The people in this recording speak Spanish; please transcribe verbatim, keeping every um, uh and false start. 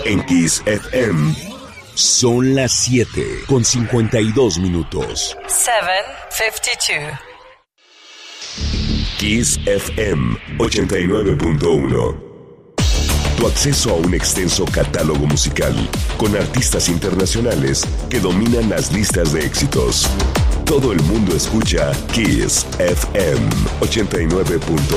En Kiss F M. Son las siete con cincuenta y dos minutos. siete cincuenta y dos. Kiss F M ochenta y nueve punto uno. Tu acceso a un extenso catálogo musical con artistas internacionales que dominan las listas de éxitos. Todo el mundo escucha Kiss F M ochenta y nueve punto